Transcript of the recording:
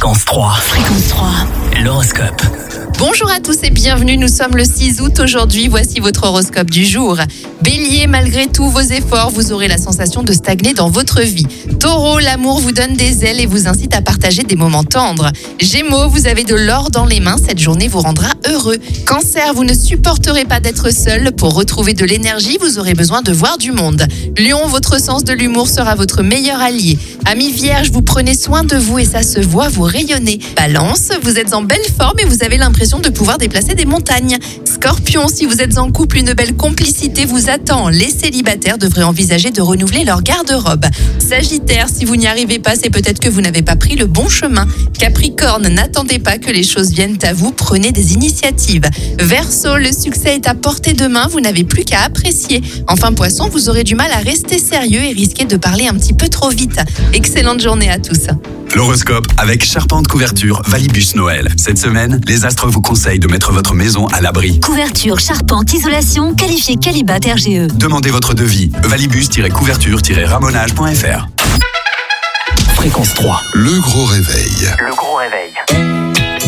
Fréquence 3. Fréquence 3. L'horoscope. Bonjour à tous et bienvenue, nous sommes le 6 août aujourd'hui, voici votre horoscope du jour. Bélier, malgré tous vos efforts, vous aurez la sensation de stagner dans votre vie. Taureau, l'amour vous donne des ailes et vous incite à partager des moments tendres. Gémeaux, vous avez de l'or dans les mains, cette journée vous rendra heureux. Cancer, vous ne supporterez pas d'être seul, pour retrouver de l'énergie, vous aurez besoin de voir du monde. Lion, votre sens de l'humour sera votre meilleur allié. Amis Vierge, vous prenez soin de vous et ça se voit, vous rayonnez. Balance, vous êtes en belle forme et vous avez l'impression de pouvoir déplacer des montagnes. Scorpion, si vous êtes en couple, une belle complicité vous attend. Les célibataires devraient envisager de renouveler leur garde-robe. Sagittaire, si vous n'y arrivez pas, c'est peut-être que vous n'avez pas pris le bon chemin. Capricorne, n'attendez pas que les choses viennent à vous, prenez des initiatives. Verseau, le succès est à portée de main, vous n'avez plus qu'à apprécier. Enfin Poisson, vous aurez du mal à rester sérieux et risquez de parler un petit peu trop vite. Excellente journée à tous. L'horoscope avec Charpente Couverture Valibus Noël. Cette semaine, les astres vous conseillent de mettre votre maison à l'abri. Couverture, charpente, isolation, qualifié Qualibat RGE. Demandez votre devis. Valibus-couverture-ramonage.fr. Fréquence 3. Le gros réveil. Le gros réveil.